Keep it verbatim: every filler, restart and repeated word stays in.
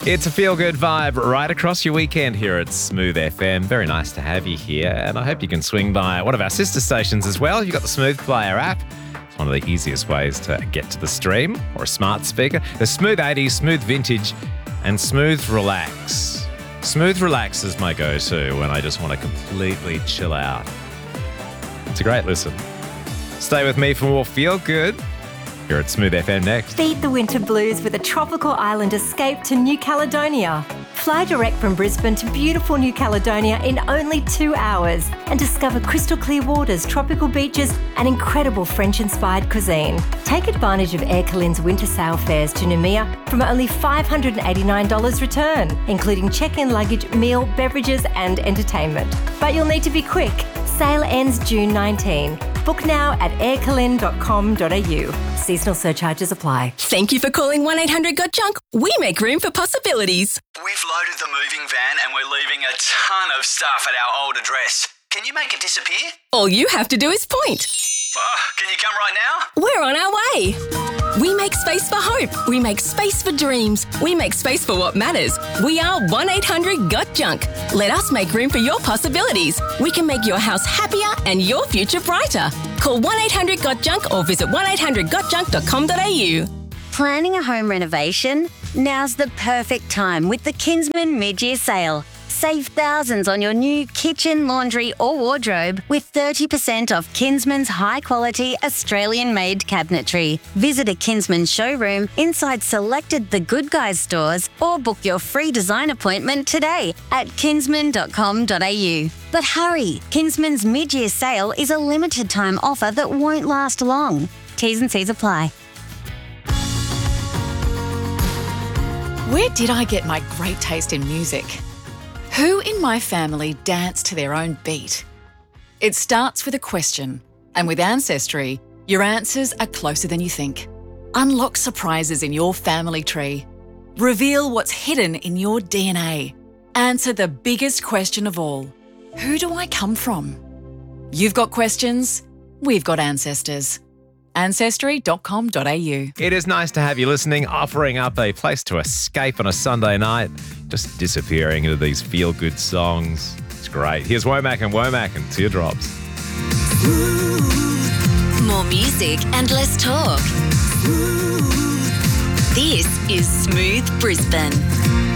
It's a feel-good vibe right across your weekend here at Smooth F M. Very nice to have you here, and I hope you can swing by one of our sister stations as well. You've got the Smooth Player app. It's one of the easiest ways to get to the stream, or a smart speaker. There's Smooth eighties, Smooth Vintage, and Smooth Relax. Smooth Relax is my go-to when I just want to completely chill out. It's a great listen. Stay with me for more Feel Good here at Smooth F M next. Beat the winter blues with a tropical island escape to New Caledonia. Fly direct from Brisbane to beautiful New Caledonia in only two hours and discover crystal clear waters, tropical beaches and incredible French-inspired cuisine. Take advantage of Air Calin's winter sail fares to Noumea from only five hundred eighty-nine dollars return, including check-in luggage, meal, beverages and entertainment. But you'll need to be quick. Sale ends June nineteenth. Book now at air calin dot com dot a u. Seasonal surcharges apply. Thank you for calling one eight hundred got junk. We make room for possibilities. We've loaded the moving van and we're leaving a ton of stuff at our old address. Can you make it disappear? All you have to do is point. Oh, can you come right now? We're on our way. We make space for hope. We make space for dreams. We make space for what matters. We are one eight hundred got junk. Let us make room for your possibilities. We can make your house happier and your future brighter. Call one eight hundred got junk or visit one eight hundred got junk dot com dot a u. Planning a home renovation? Now's the perfect time with the Kinsman mid-year sale. Save thousands on your new kitchen, laundry or wardrobe with thirty percent off Kinsman's high-quality Australian-made cabinetry. Visit a Kinsman showroom inside selected The Good Guys stores or book your free design appointment today at kinsman dot com dot a u. But hurry, Kinsman's mid-year sale is a limited-time offer that won't last long. T's and C's apply. Where did I get my great taste in music? Who in my family dance to their own beat? It starts with a question, and with Ancestry, your answers are closer than you think. Unlock surprises in your family tree. Reveal what's hidden in your D N A. Answer the biggest question of all. Who do I come from? You've got questions, we've got ancestors. ancestry dot com dot a u. It is nice to have you listening, offering up a place to escape on a Sunday night, just disappearing into these feel-good songs. It's great. Here's Womack and Womack and Teardrops. More music and less talk. This is Smooth Brisbane.